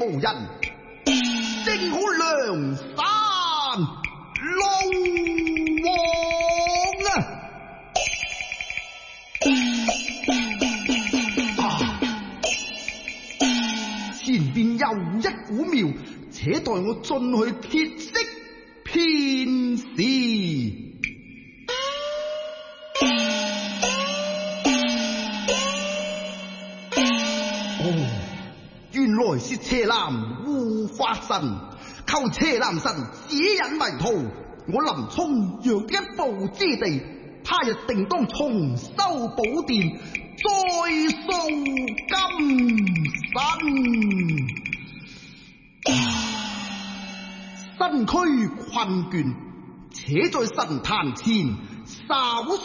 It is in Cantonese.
無人，正好梁山龍王前邊又一股苗，且待我進去歇息片時。原來是邪男護法神，求邪男神指引迷途。我林沖若一步之地，他日定當重修寶殿，再塑金身。身軀困倦，且在神壇前稍